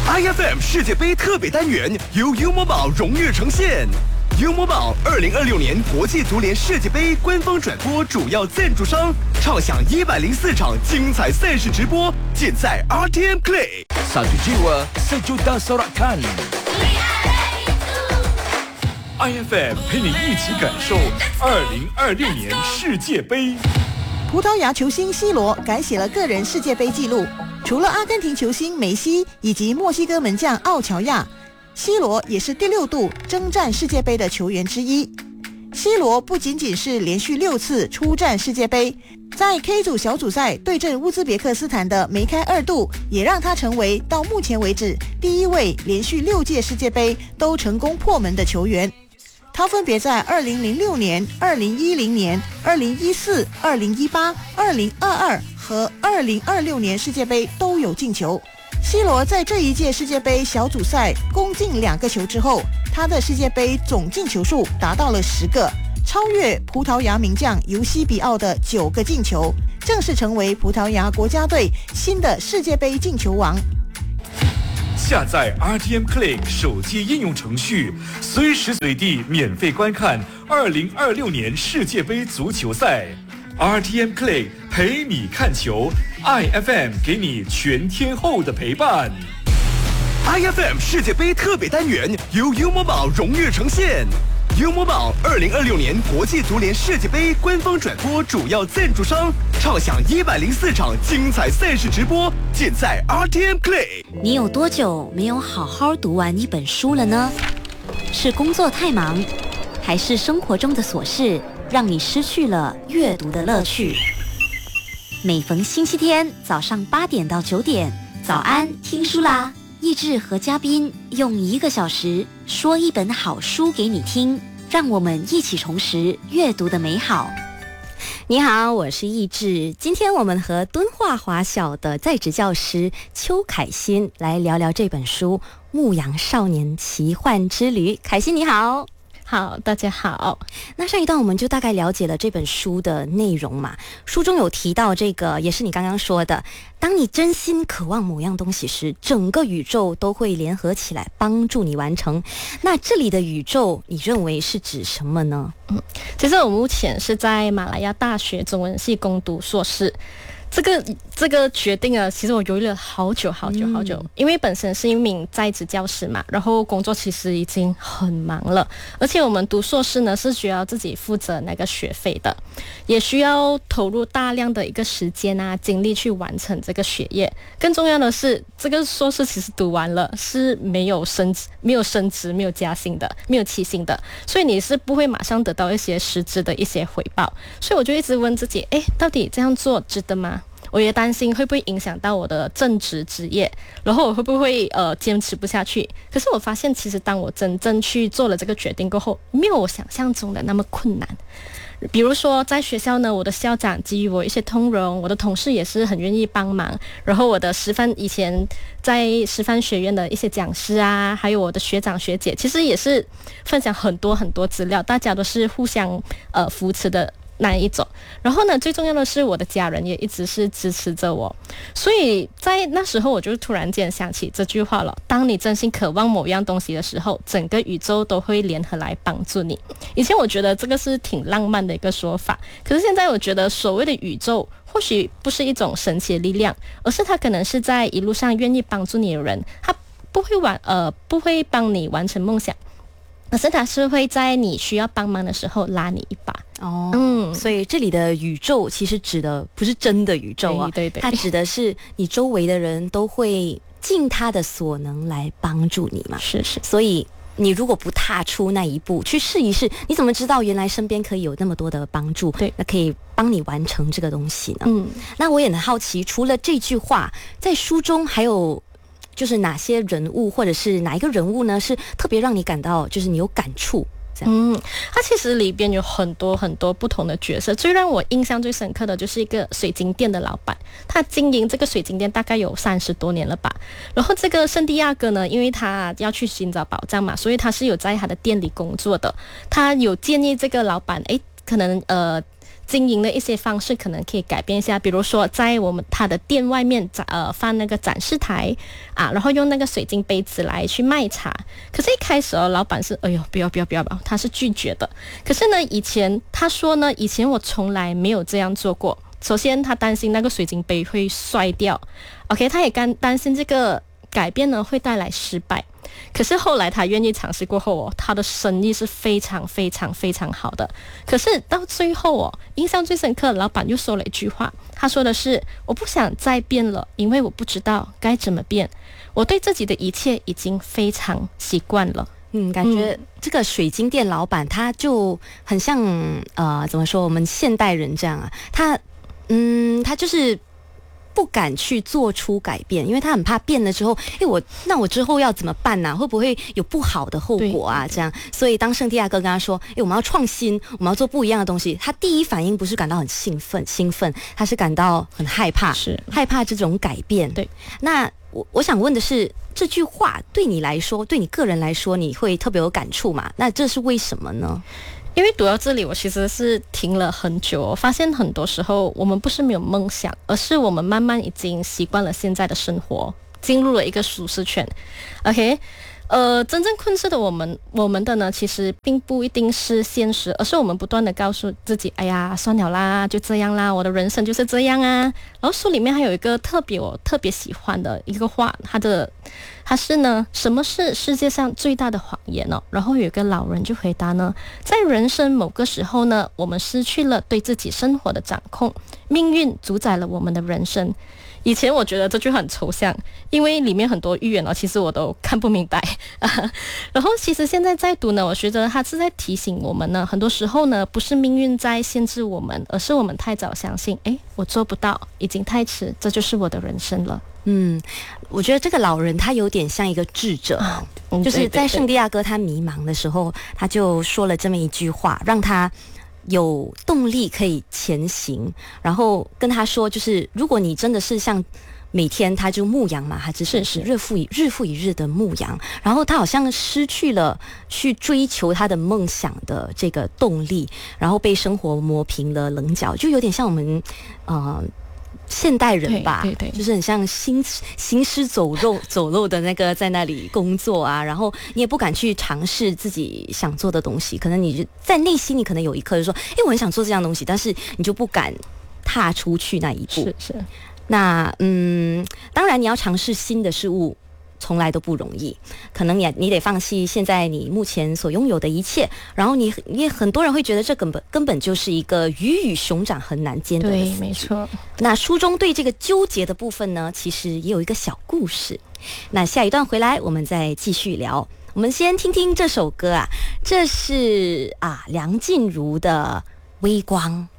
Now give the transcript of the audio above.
IFM 世界杯特别单元由优某宝荣誉呈现。优某宝2026年国际足联世界杯官方转播主要赞助商，畅享104场精彩赛事直播，尽在 RTM Play。 Satu jiwa, sejuta sorakan。 IFM 陪你一起感受2026年世界杯。 葡萄牙球星 C 罗改写了个人世界杯纪录，除了阿根廷球星梅西以及墨西哥门将奥乔亚，C 罗也是第6度征战世界杯的球员之一。C 罗不仅仅是连续6次出战世界杯，在 K 组小组赛对阵乌兹别克斯坦的梅开2度，也让他成为到目前为止第1位连续6届世界杯都成功破门的球员。他分别在2006年、2010年、2014、2018、2022和2026年世界杯都有进球。C 罗在这一届世界杯小组赛攻进2个球之后，他的世界杯总进球数达到了10个，超越葡萄牙名将尤西比奥的9个进球，正式成为葡萄牙国家队新的世界杯进球王。 下载 RTM Play 手机应用程序，随时随地免费观看2026年世界杯足球赛。RTM Play 陪你看球 ，IFM 给你全天候的陪伴。 IFM 世界杯特别单元由优某宝荣誉呈现。优某宝2026年国际足联世界杯官方转播主要赞助商，畅享104场精彩赛事直播，尽在 RTM Play。 你有多久没有好好读完一本书了呢？是工作太忙，还是生活中的琐事让你失去了阅读的乐趣？每逢星期天早上8点到9点，早安听书啦！益智和嘉宾用1个小时说一本好书给你听，让我们一起重拾阅读的美好。你好，我是益智。今天我们和敦化华小的在职教师邱凯欣来聊聊这本书《牧羊少年奇幻之旅》。凯欣你好。 好，大家好。 那上一段我们就大概了解了这本书的内容嘛。书中有提到这个，也是你刚刚说的，当你真心渴望某样东西时，整个宇宙都会联合起来帮助你完成。那这里的宇宙，你认为是指什么呢？ 其实我目前是在马来亚大学中文系攻读硕士。这个决定啊，其实我犹豫了好久，因为本身是一名在职教师嘛，然后工作其实已经很忙了，而且我们读硕士呢是需要自己负责那个学费的，也需要投入大量的一个时间啊精力去完成这个学业。更重要的是，这个硕士其实读完了是没有升职、没有加薪的，没有起薪的，所以你是不会马上得到一些实质的一些回报。所以我就一直问自己，到底这样做值得吗？我也担心会不会影响到我的正职职业，然后我会不会坚持不下去。可是我发现，其实当我真正去做了这个决定过后，没有我想象中的那么困难。比如说在学校呢，我的校长给予我一些通融，我的同事也是很愿意帮忙，然后我的以前在师范学院的一些讲师啊，还有我的学长学姐，其实也是分享很多很多资料，大家都是互相扶持的那一种。然后呢，最重要的是我的家人也一直是支持着我，所以在那时候我就突然间想起这句话了：当你真心渴望某样东西的时候，整个宇宙都会联合来帮助你。以前我觉得这个是挺浪漫的一个说法，可是现在我觉得所谓的宇宙或许不是一种神奇的力量，而是它可能是在一路上愿意帮助你的人，他不会帮你完成梦想，可是他是会在你需要帮忙的时候拉你一把。 所以这里的宇宙其实指的不是真的宇宙啊， 对， 它指的是你周围的人都会尽他的所能来帮助你嘛。 是， 所以你如果不踏出那一步去试一试，你怎么知道原来身边可以有那么多的帮助， 对， 那可以帮你完成这个东西呢？那我也很好奇，除了这句话，在书中还有就是哪些人物，或者是哪一个人物呢，是特别让你感到就是你有感触？ 它其实里边有很多很多不同的角色，最让我印象最深刻的就是一个水晶店的老板，他经营这个水晶店大概有30多年了吧。然后这个圣地亚哥呢，因为他要去寻找宝藏嘛，所以他是有在他的店里工作的。他有建议这个老板，可能经营的一些方式可能可以改变一下，比如说在他的店外面放那个展示台啊，然后用那个水晶杯子来去卖茶。可是一开始老板是哎呦不要，他是拒绝的。可是呢，他说呢，以前我从来没有这样做过。首先他担心那个水晶杯会摔掉 ，OK， 他也担心这个改变呢会带来失败。可是后来他愿意尝试过后他的生意是非常非常非常好的。可是到最后印象最深刻，老板又说了一句话，他说的是：我不想再变了，因为我不知道该怎么变。我对自己的一切已经非常习惯了。 感觉这个水晶店老板他就很像怎么说，我们现代人这样啊，他就是不敢去做出改变，因为他很怕变了之后，我之后要怎么办呢？会不会有不好的后果啊？这样，所以当圣地亚哥跟他说，我们要创新，我们要做不一样的东西，他第一反应不是感到很兴奋，他是感到很害怕，害怕这种改变。对，那我想问的是，这句话对你来说，对你个人来说，你会特别有感触吗？那这是为什么呢？ 因为读到这里，我其实是停了很久，我发现很多时候我们不是没有梦想，而是我们慢慢已经习惯了现在的生活，进入了一个舒适圈。OK，真正困住的我们的呢，其实并不一定是现实，而是我们不断的告诉自己，哎呀，算了啦，就这样啦，我的人生就是这样啊。然后书里面还有一个我特别喜欢的一个话，它是呢，什么是世界上最大的谎言呢？然后有一个老人就回答呢，在人生某个时候呢，我们失去了对自己生活的掌控，命运主宰了我们的人生。以前我觉得这句很抽象，因为里面很多寓言其实我都看不明白然后其实现在在读呢，我觉得他是在提醒我们呢，很多时候呢，不是命运在限制我们，而是我们太早相信，我做不到，已经太迟，这就是我的人生了。 我觉得这个老人他有点像一个智者，就是在圣地亚哥他迷茫的时候，他就说了这么一句话，让他有动力可以前行，然后跟他说，就是如果你真的是像每天他就牧羊嘛，他只是日复一日的牧羊，然后他好像失去了去追求他的梦想的这个动力，然后被生活磨平了棱角，就有点像我们现代人吧，对，就是很像行尸走肉的那个在那里工作啊，然后你也不敢去尝试自己想做的东西，可能你就在内心你可能有一刻就说，我很想做这样东西，但是你就不敢踏出去那一步。是。那当然你要尝试新的事物从来都不容易，可能你得放弃现在你目前所拥有的一切，然后你也很多人会觉得这根本就是一个鱼与熊掌很难兼得的死局。对，没错。那书中对这个纠结的部分呢，其实也有一个小故事。那下一段回来我们再继续聊。我们先听听这首歌啊，这是梁静茹的《微光》。